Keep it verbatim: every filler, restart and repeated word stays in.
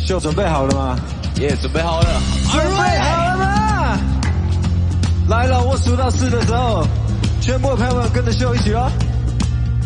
秀准备好了吗？ 耶，准备好了， 准备好了吗？来了，我数到四的时候，全部的朋友们跟着秀一起哦。